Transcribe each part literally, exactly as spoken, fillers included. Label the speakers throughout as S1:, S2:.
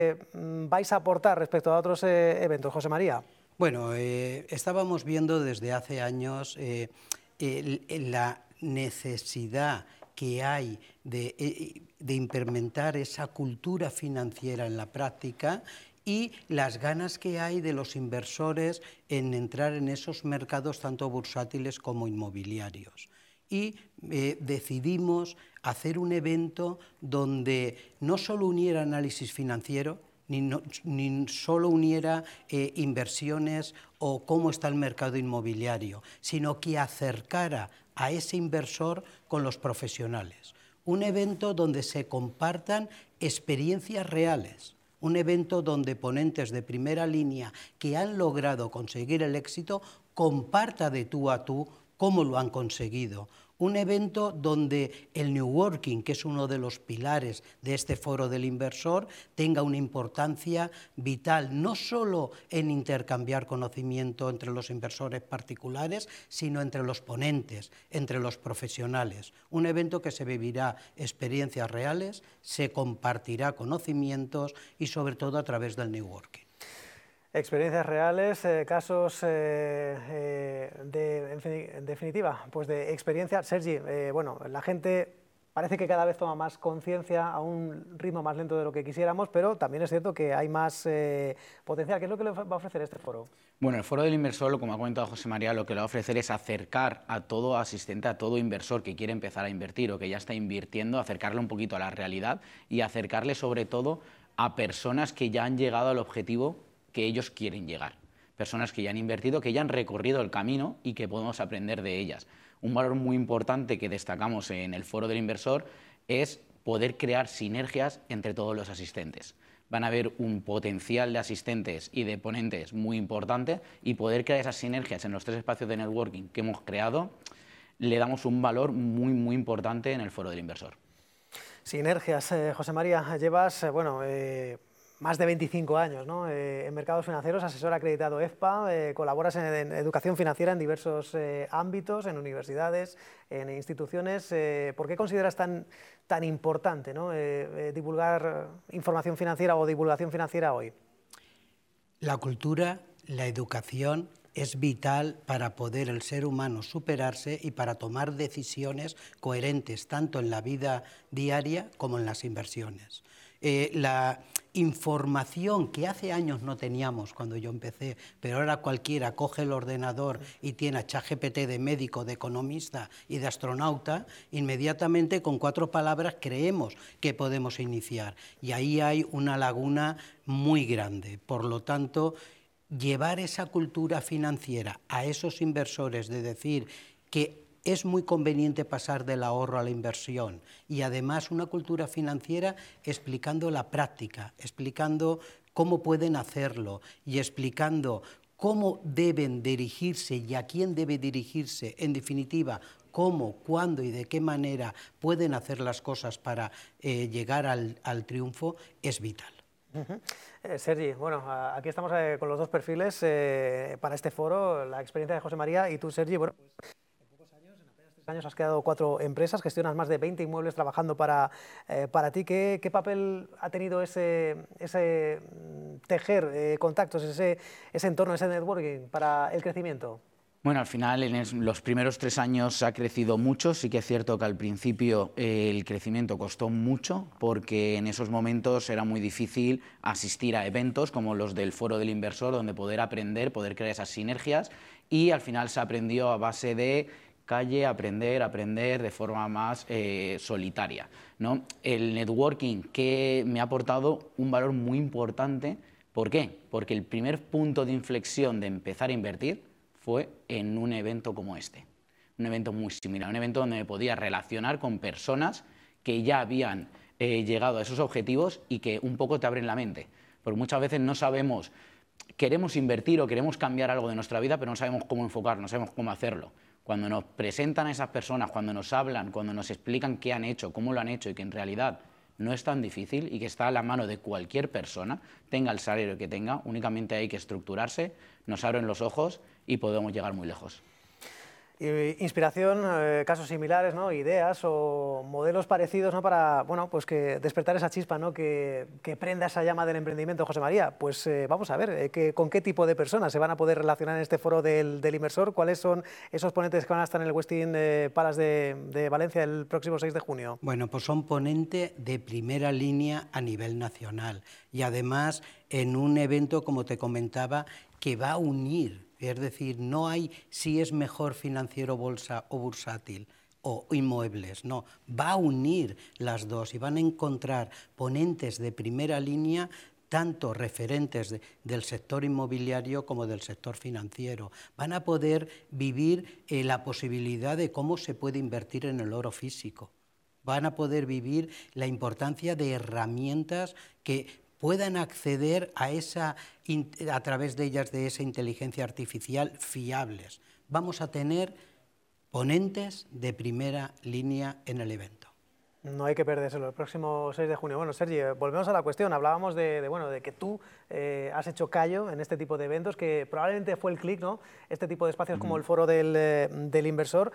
S1: eh, vais a aportar respecto a otros eh, eventos, José María?
S2: Bueno, eh, estábamos viendo desde hace años eh, el, la necesidad que hay de, eh, de implementar esa cultura financiera en la práctica y las ganas que hay de los inversores en entrar en esos mercados tanto bursátiles como inmobiliarios. Y eh, decidimos hacer un evento donde no solo uniera análisis financiero, Ni, no, ni solo uniera eh, inversiones o cómo está el mercado inmobiliario, sino que acercara a ese inversor con los profesionales. Un evento donde se compartan experiencias reales, un evento donde ponentes de primera línea que han logrado conseguir el éxito comparta de tú a tú cómo lo han conseguido. Un evento donde el networking, que es uno de los pilares de este foro del inversor, tenga una importancia vital, no solo en intercambiar conocimiento entre los inversores particulares, sino entre los ponentes, entre los profesionales. Un evento que se vivirá experiencias reales, se compartirá conocimientos y sobre todo a través del networking.
S1: Experiencias reales, eh, casos eh, eh, de, en, en definitiva, pues de experiencia. Sergi, eh, bueno, la gente parece que cada vez toma más conciencia a un ritmo más lento de lo que quisiéramos, pero también es cierto que hay más eh, potencial. ¿Qué es lo que le va a ofrecer este foro?
S3: Bueno, el foro del inversor, como ha comentado José María, lo que le va a ofrecer es acercar a todo asistente, a todo inversor que quiere empezar a invertir o que ya está invirtiendo, acercarle un poquito a la realidad y acercarle sobre todo a personas que ya han llegado al objetivo que ellos quieren llegar. Personas que ya han invertido, que ya han recorrido el camino y que podemos aprender de ellas. Un valor muy importante que destacamos en el foro del inversor es poder crear sinergias entre todos los asistentes. Van a haber un potencial de asistentes y de ponentes muy importante y poder crear esas sinergias en los tres espacios de networking que hemos creado, le damos un valor muy, muy importante en el foro del inversor.
S1: Sinergias, eh, José María, llevas, eh, bueno, eh, más de veinticinco años, ¿no? eh, en mercados financieros, asesor acreditado E F P A, eh, colaboras en, en educación financiera en diversos eh, ámbitos, en universidades, en instituciones. Eh, ¿Por qué consideras tan, tan importante, ¿no? eh, eh, divulgar información financiera o divulgación financiera hoy?
S2: La cultura, la educación es vital para poder el ser humano superarse y para tomar decisiones coherentes tanto en la vida diaria como en las inversiones. Eh, la información que hace años no teníamos cuando yo empecé, pero ahora cualquiera coge el ordenador y tiene a ChatGPT de médico, de economista y de astronauta, inmediatamente con cuatro palabras creemos que podemos iniciar. Y ahí hay una laguna muy grande. Por lo tanto, llevar esa cultura financiera a esos inversores de decir que es muy conveniente pasar del ahorro a la inversión y además una cultura financiera explicando la práctica, explicando cómo pueden hacerlo y explicando cómo deben dirigirse y a quién debe dirigirse, en definitiva, cómo, cuándo y de qué manera pueden hacer las cosas para eh, llegar al, al triunfo, es vital.
S1: Uh-huh. eh, Sergi, bueno, aquí estamos eh, con los dos perfiles eh, para este foro, la experiencia de José María y tú, Sergi. Bueno, pues en pocos años, en apenas tres años, has creado cuatro empresas, gestionas más de veinte inmuebles trabajando para, eh, para ti. ¿Qué, ¿Qué papel ha tenido ese, ese tejer eh, contactos, ese, ese entorno, ese networking para el crecimiento?
S3: Bueno, al final en los primeros tres años ha crecido mucho. Sí que es cierto que al principio eh, el crecimiento costó mucho porque en esos momentos era muy difícil asistir a eventos como los del Foro del Inversor, donde poder aprender, poder crear esas sinergias, y al final se aprendió a base de calle, aprender, aprender de forma más eh, solitaria, ¿no? El networking que me ha aportado un valor muy importante. ¿Por qué? Porque el primer punto de inflexión de empezar a invertir fue en un evento como este, un evento muy similar, un evento donde me podía relacionar con personas que ya habían eh, llegado a esos objetivos y que un poco te abren la mente, porque muchas veces no sabemos, queremos invertir o queremos cambiar algo de nuestra vida, pero no sabemos cómo enfocarnos, no sabemos cómo hacerlo. Cuando nos presentan a esas personas, cuando nos hablan, cuando nos explican qué han hecho, cómo lo han hecho y que en realidad no es tan difícil y que está a la mano de cualquier persona, tenga el salario que tenga, únicamente hay que estructurarse, nos abren los ojos y podemos llegar muy lejos.
S1: inspiración, eh, casos similares, ¿no? Ideas o modelos parecidos, ¿no? Para, bueno, pues que despertar esa chispa, ¿no? Que, que prenda esa llama del emprendimiento, José María. Pues eh, vamos a ver eh, que, con qué tipo de personas se van a poder relacionar en este foro del, del inversor, cuáles son esos ponentes que van a estar en el Westin eh, Palace de, de Valencia el próximo seis de junio.
S2: Bueno, pues son ponentes de primera línea a nivel nacional y además en un evento, como te comentaba, que va a unir. Es decir, no hay si es mejor financiero, bolsa o bursátil o inmuebles, no, va a unir las dos y van a encontrar ponentes de primera línea, tanto referentes de, del sector inmobiliario como del sector financiero. Van a poder vivir eh, la posibilidad de cómo se puede invertir en el oro físico. Van a poder vivir la importancia de herramientas que puedan acceder a, esa, a través de ellas de esa inteligencia artificial fiables. Vamos a tener ponentes de primera línea en el evento.
S1: No hay que perdérselo, el próximo seis de junio. Bueno, Sergi, volvemos a la cuestión. Hablábamos de, de, bueno, de que tú eh, has hecho callo en este tipo de eventos, que probablemente fue el clic, ¿no? Este tipo de espacios uh-huh. como el foro del, eh, del inversor.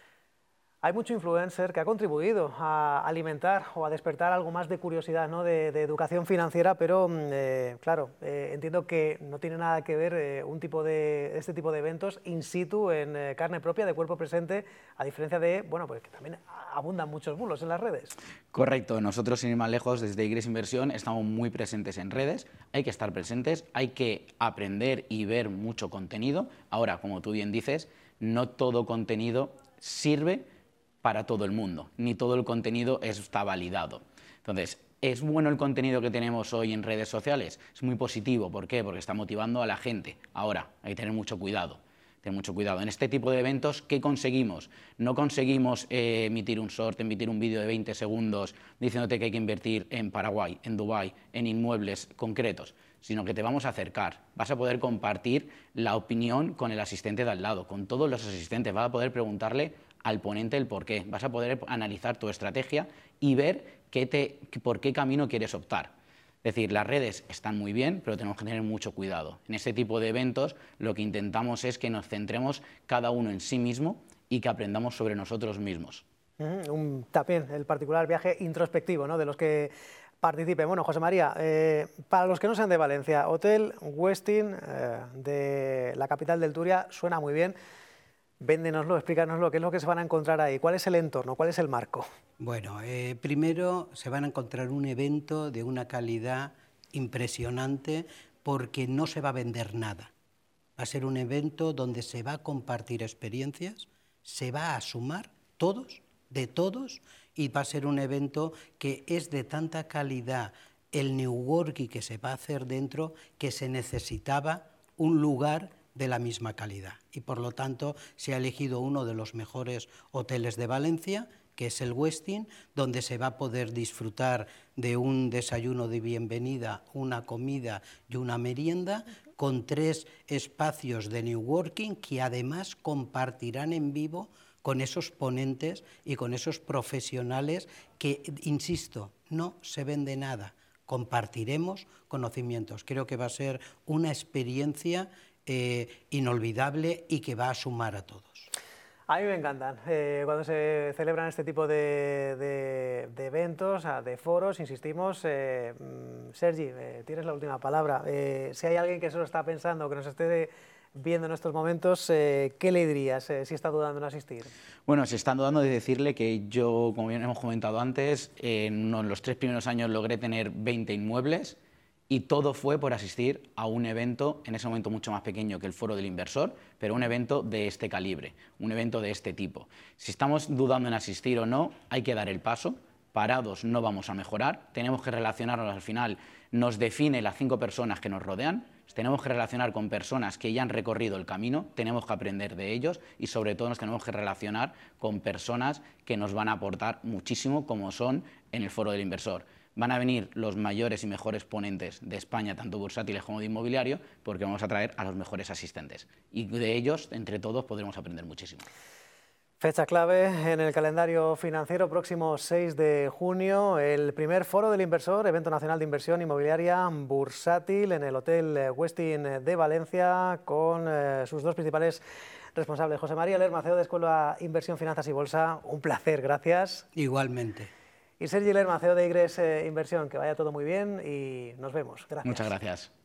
S1: Hay mucho influencer que ha contribuido a alimentar o a despertar algo más de curiosidad, ¿no? de, de educación financiera, pero eh, claro, eh, entiendo que no tiene nada que ver eh, un tipo de, este tipo de eventos in situ, en eh, carne propia, de cuerpo presente, a diferencia de, bueno, pues que también abundan muchos bulos en las redes.
S3: Correcto, nosotros sin ir más lejos desde Igres Inversión estamos muy presentes en redes, hay que estar presentes, hay que aprender y ver mucho contenido. Ahora, como tú bien dices, no todo contenido sirve para todo el mundo, ni todo el contenido está validado. Entonces, ¿es bueno el contenido que tenemos hoy en redes sociales? Es muy positivo, ¿por qué? Porque está motivando a la gente. Ahora, hay que tener mucho cuidado, tener mucho cuidado. En este tipo de eventos, ¿qué conseguimos? No conseguimos eh, emitir un short, emitir un vídeo de veinte segundos diciéndote que hay que invertir en Paraguay, en Dubái, en inmuebles concretos, sino que te vamos a acercar, vas a poder compartir la opinión con el asistente de al lado, con todos los asistentes, vas a poder preguntarle al ponente el por qué, vas a poder analizar tu estrategia y ver qué te, por qué camino quieres optar. Es decir, las redes están muy bien, pero tenemos que tener mucho cuidado. En este tipo de eventos lo que intentamos es que nos centremos cada uno en sí mismo y que aprendamos sobre nosotros mismos.
S1: Mm, un, también el particular viaje introspectivo, ¿no? De los que participen. Bueno, José María, eh, para los que no sean de Valencia, Hotel Westin eh, de la capital del Turia suena muy bien. Véndenoslo, explícanoslo, qué es lo que se van a encontrar ahí, cuál es el entorno, cuál es el marco.
S2: Bueno, eh, primero se van a encontrar un evento de una calidad impresionante porque no se va a vender nada. Va a ser un evento donde se va a compartir experiencias, se va a sumar todos, de todos, y va a ser un evento que es de tanta calidad el networking que se va a hacer dentro que se necesitaba un lugar de la misma calidad y por lo tanto se ha elegido uno de los mejores hoteles de Valencia, que es el Westin, donde se va a poder disfrutar de un desayuno de bienvenida, una comida y una merienda, con tres espacios de networking que además compartirán en vivo con esos ponentes y con esos profesionales que, insisto, no se vende nada, compartiremos conocimientos. Creo que va a ser una experiencia Eh, inolvidable y que va a sumar a todos.
S1: A mí me encantan eh, cuando se celebran este tipo de, de, de eventos, de foros, insistimos. Eh, Sergi, eh, tienes la última palabra. Eh, si hay alguien que se lo está pensando, que nos esté viendo en estos momentos, eh, ¿qué le dirías eh, si está dudando en asistir?
S3: Bueno, si está dudando de decirle que yo, como bien hemos comentado antes, en los tres primeros años logré tener veinte inmuebles. Y todo fue por asistir a un evento, en ese momento mucho más pequeño que el Foro del Inversor, pero un evento de este calibre, un evento de este tipo. Si estamos dudando en asistir o no, hay que dar el paso. Parados no vamos a mejorar, tenemos que relacionarnos al final, nos define las cinco personas que nos rodean, tenemos que relacionar con personas que ya han recorrido el camino, tenemos que aprender de ellos y sobre todo nos tenemos que relacionar con personas que nos van a aportar muchísimo, como son en el Foro del Inversor. Van a venir los mayores y mejores ponentes de España, tanto bursátiles como de inmobiliario, porque vamos a traer a los mejores asistentes. Y de ellos, entre todos, podremos aprender muchísimo.
S1: Fecha clave en el calendario financiero, próximo seis de junio, el primer Foro del Inversor, evento nacional de inversión inmobiliaria bursátil en el Hotel Westin de Valencia, con eh, sus dos principales responsables. José María Lerma, C E O de Escuela Inversión, Finanzas y Bolsa, un placer, gracias.
S2: Igualmente.
S1: Y Sergi Lerma, C E O de Igres eh, Inversión, que vaya todo muy bien y nos vemos. Gracias.
S3: Muchas gracias.